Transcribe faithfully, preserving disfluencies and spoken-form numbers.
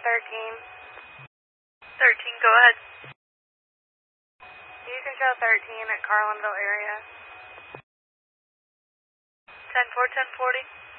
thirteen. thirteen, go ahead. You can show thirteen at Carlinville area. ten four, ten forty.